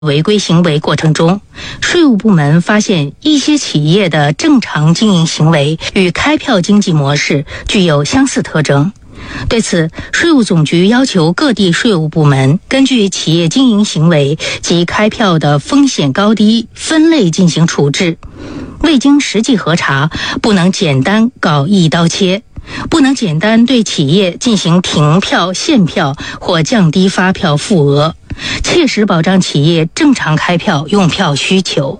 违规行为过程中，税务部门发现一些企业的正常经营行为与开票经济模式具有相似特征。对此，税务总局要求各地税务部门根据企业经营行为及开票的风险高低分类进行处置，未经实际核查，不能简单搞一刀切，不能简单对企业进行停票、限票或降低发票付额，切实保障企业正常开票用票需求。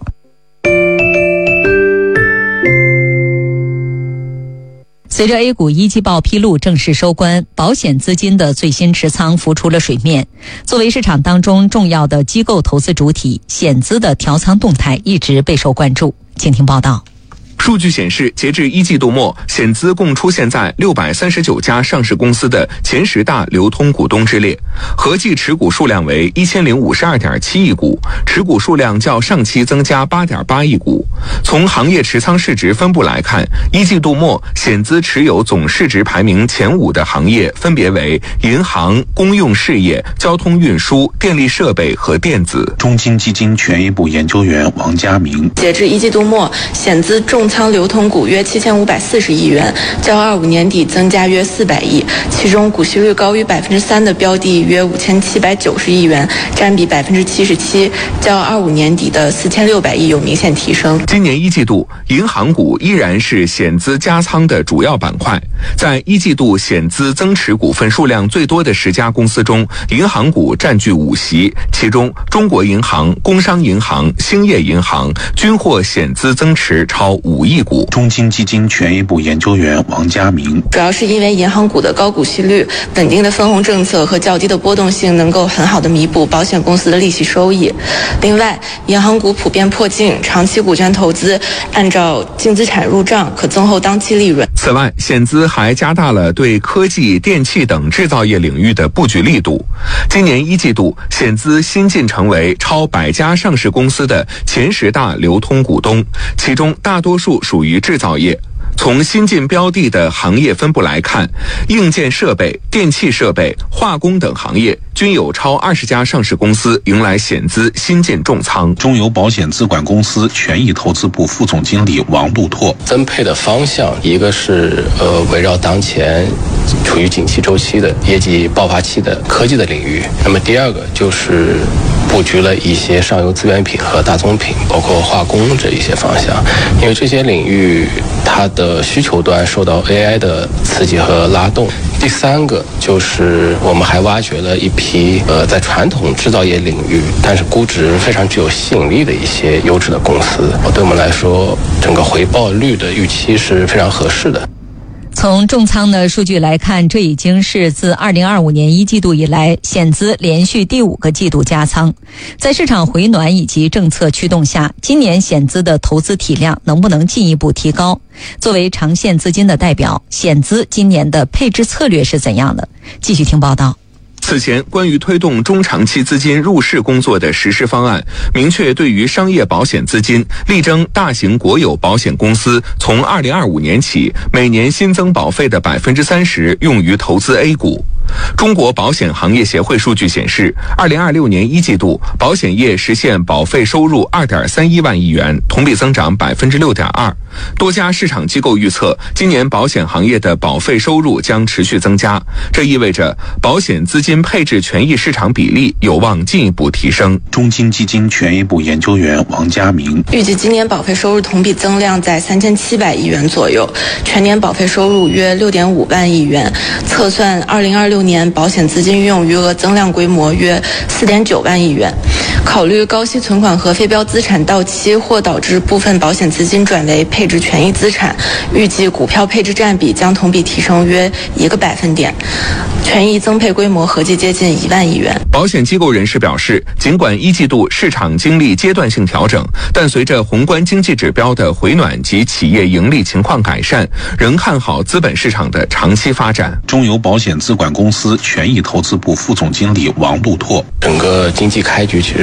随着 A 股一季报披露正式收官，保险资金的最新持仓浮出了水面。作为市场当中重要的机构投资主体，险资的调仓动态一直备受关注。请听报道。 数据显示，截至一季度末，险资共出现在639家上市公司的前10大流通股东之列，合计持股数量为1052.7亿股，持股数量较上期增加8.8亿股。从行业持仓市值分布来看，一季度末险资持有总市值排名前5的行业分别为银行、公用事业、交通运输、电力设备和电子。 中金基金权益部研究员王家明， 截至一季度末，险资重仓流通股约7540亿元，较25年底增加约400亿，其中股息率高于3%的标的约5790亿元，占比77%，较25年底的4600亿有明显提升。 今年一季度，银行股依然是险资加仓的主要板块。在一季度险资增持股份数量最多的10家公司中，银行股占据5席，其中中国银行、工商银行、兴业银行均获险资增持超5亿股。 中金基金权益部研究员王家明， 主要是因为银行股的高股息率、稳定的分红政策和较低的波动性能够很好的弥补保险公司的利息收益。另外，银行股普遍破净，长期股权投资按照净资产入账，可增厚当期利润。 此外，险资还加大了对科技、电气等制造业领域的布局力度。今年一季度，险资新晋成为超100家上市公司的前10大流通股东，其中大多数属于制造业。从新进标的的行业分布来看，硬件设备、电气设备、化工等行业均有超20家上市公司迎来险资新进重仓。 中邮保险资管公司权益投资部副总经理王路拓， 增配的方向一个是围绕当前处于景气周期的业绩爆发期的科技的领域，那么第二个就是布局了一些上游资源品和大宗品，包括化工这一些方向，因为这些领域它的需求端受到 AI 的刺激和拉动。第三个就是我们还挖掘了一批在传统制造业领域但是估值非常具有吸引力的一些优质的公司，对我们来说整个回报率的预期是非常合适的。 从重仓的数据来看，这已经是自2025年一季度以来险资连续第5个季度加仓。在市场回暖以及政策驱动下，今年险资的投资体量能不能进一步提高？作为长线资金的代表，险资今年的配置策略是怎样的？继续听报道。 此前，关于推动中长期资金入市工作的实施方案，明确对于商业保险资金，力争大型国有保险公司从2025年起，每年新增保费的30%用于投资 A 股。中国保险行业协会数据显示，2026年一季度，保险业实现保费收入2.31万亿元，同比增长6.2%。多家市场机构预测，今年保险行业的保费收入将持续增加，这意味着保险资金配置权益市场比例有望进一步提升。 中金基金权益部研究员王家明， 预计今年保费收入同比增量在3700亿元左右，全年保费收入约6.5万亿元，测算2026年保险资金运用余额增量规模约4.9万亿元。考虑高息存款和非标资产到期或导致部分保险资金转为配置权益资产，预计股票配置占比将同比提升约1个百分点，权益增配规模合计接近1万亿元。 保险机构人士表示，尽管一季度市场经历阶段性调整，但随着宏观经济指标的回暖及企业盈利情况改善，仍看好资本市场的长期发展。 中邮保险资管公司权益投资部副总经理王路拓， 整个经济开局其实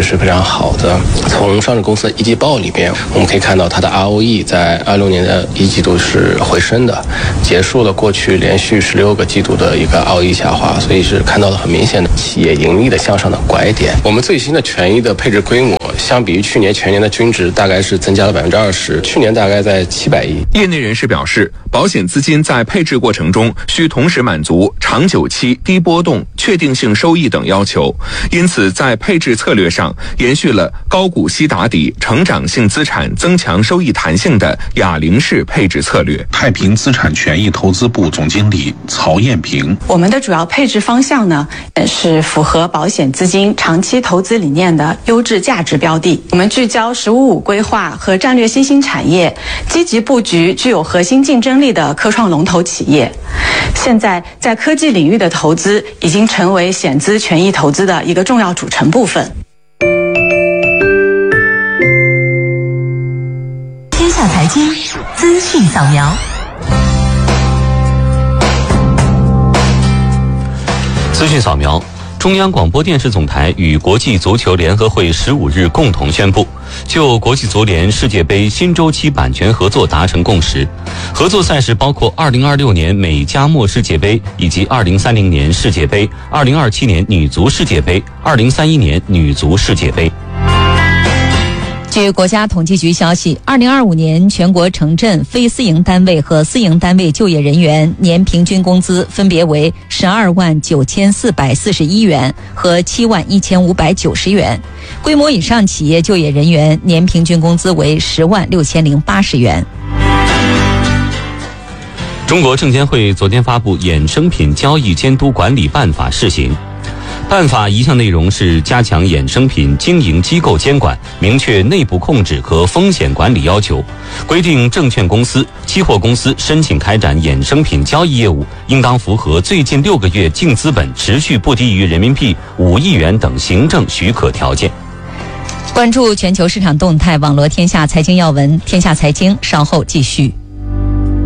是非常好的。从上市公司的一季报里边，我们可以看到它的 ROE 在26年的一季度是回升的，结束了过去连续16个季度的一个 ROE 下滑，所以是看到了很明显的企业盈利的向上的拐点。我们最新的权益的配置规模，相比于去年全年的均值，大概是增加了20%，去年大概在700亿。 业内人士表示，保险资金在配置过程中需同时满足长久期、低波动、确定性收益等要求，因此在配置策略上延续了高股息打底、成长性资产增强收益弹性的哑铃式配置策略。 太平资产权益投资部总经理曹艳平： 我们的主要配置方向呢，是符合保险资金长期投资理念的优质价值标的。我们聚焦“15+5”规划和战略新兴产业，积极布局具有核心竞争力的科创龙头企业。现在在科技领域的投资已经成为险资权益投资的一个重要组成部分。 天下财经资讯扫描。 资讯扫描。中央广播电视总台与国际足球联合会15日共同宣布，就国际足联世界杯新周期版权合作达成共识。合作赛事包括2026年美加墨世界杯以及2030年世界杯、2027年女足世界杯、2031年女足世界杯。 据国家统计局消息，2025年全国城镇非私营单位和私营单位就业人员年平均工资分别为129441元和71590元，规模以上企业就业人员年平均工资为106080元。 中国证监会昨天发布《衍生品交易监督管理办法》试行。办法一项内容是加强衍生品经营机构监管，明确内部控制和风险管理要求，规定证券公司、期货公司申请开展衍生品交易业务，应当符合最近6个月净资本持续不低于人民币5亿元等行政许可条件。 关注全球市场动态，网罗天下财经要闻，天下财经稍后继续。